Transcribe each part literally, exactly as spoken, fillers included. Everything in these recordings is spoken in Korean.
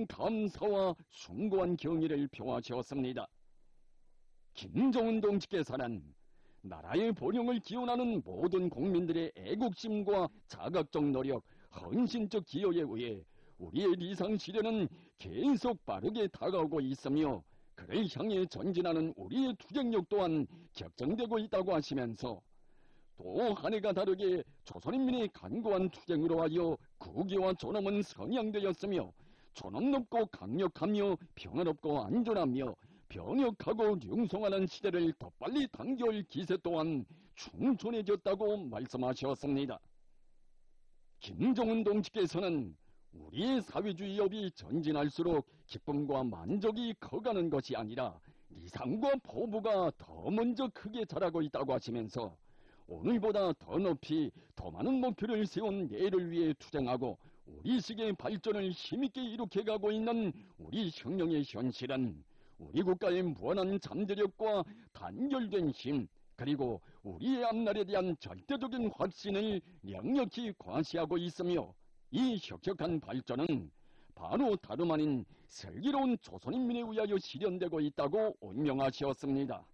감사와 숭고한 경의를 표하셨습니다. 김정은 동지께서는 나라의 번영을 기원하는 모든 국민들의 애국심과 자각적 노력, 헌신적 기여에 의해 우리의理想 시대는 계속 빠르게 다가오고 있으며 그를 향해 전진하는 우리의 투쟁력 또한 격정되고 있다고 하시면서 또 한 해가 다르게 조선인민의 간고한 투쟁으로 하여 국위와 존엄은 선양되었으며 존엄 높고 강력하며 평화롭고 안전하며 변혁하고 융성하는 시대를 더 빨리 당겨올 기세 또한 충천해졌다고 말씀하셨습니다. 김정은 동지께서는 우리의 사회주의업이 전진할수록 기쁨과 만족이 커가는 것이 아니라 리상과 포부가 더 먼저 크게 자라고 있다고 하시면서 오늘보다 더 높이 더 많은 목표를 세운 내일을 위해 투쟁하고 우리식의 발전을 힘있게 일으켜가고 있는 우리 혁명의 현실은 우리 국가의 무한한 잠재력과 단결된 힘 그리고 우리의 앞날에 대한 절대적인 확신을 역력히 과시하고 있으며 이 혁혁한 발전은 바로 다름 아닌 슬기로운 조선인민에 의하여 실현되고 있다고 운명하셨습니다.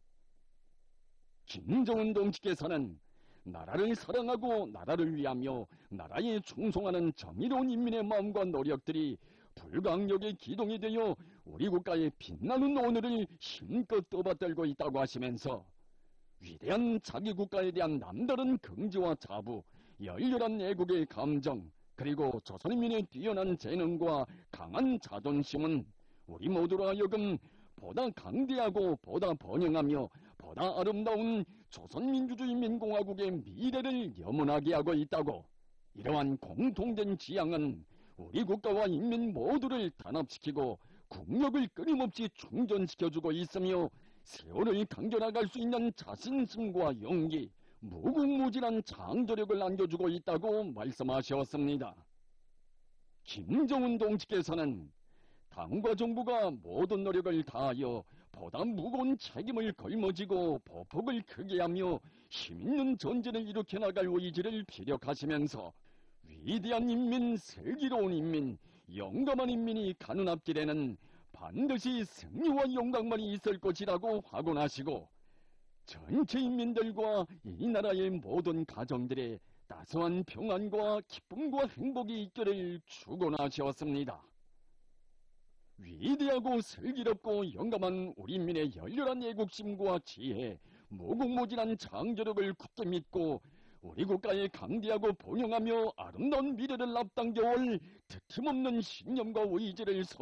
김정은 동지께서는 나라를 사랑하고 나라를 위하며 나라에 충성하는 정의로운 인민의 마음과 노력들이 불강력의 기동이 되어 우리 국가의 빛나는 오늘을 힘껏 떠받들고 있다고 하시면서 위대한 자기 국가에 대한 남다른 긍지와 자부, 열렬한 애국의 감정, 그리고 조선인민의 뛰어난 재능과 강한 자존심은 우리 모두로 하여금 보다 강대하고 보다 번영하며 보다 아름다운 조선민주주의인민공화국의 미래를 염원하게 하고 있다고 이러한 공통된 지향은 우리 국가와 인민 모두를 단합시키고 국력을 끊임없이 충전시켜주고 있으며 세월을 당겨나갈 수 있는 자신심과 용기, 무궁무진한 창조력을 안겨주고 있다고 말씀하셨습니다. 김정은 동지께서는 당과 정부가 모든 노력을 다하여 보다 무거운 책임을 걸머지고 보폭을 크게 하며 힘있는 전쟁을 일으켜 나갈 의지를 피력하시면서 위대한 인민, 슬기로운 인민, 용감한 인민이 가는 앞길에는 반드시 승리와 영광만이 있을 것이라고 확언하시고 전체 인민들과 이 나라의 모든 가정들의 따스한 평안과 기쁨과 행복이 있기를 축원하셨습니다. 위대하고 슬기롭고 영감한 우리 인민의 열렬한 애국심과 지혜, 무궁무진한 창조력을 굳게 믿고 우리 국가의 강대하고 번영하며 아름다운 미래를 앞당겨올 드침없는 신념과 의지를